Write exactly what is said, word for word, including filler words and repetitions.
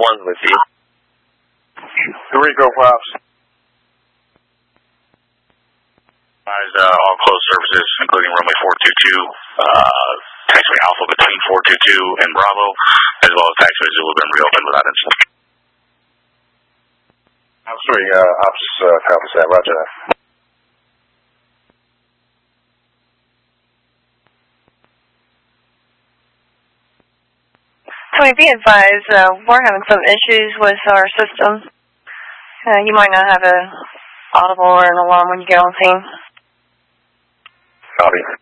one's with you. The Rico Props. Uh, all closed services, including runway four two two, uh, taxiway Alpha between four two two and Bravo, as well as taxiway Zulu been reopened without incident. I'm sorry, uh, Ops, uh, copy that, roger that. Tony, be advised, uh, we're having some issues with our system. Uh, you might not have a audible or an alarm when you get on scene. Copy.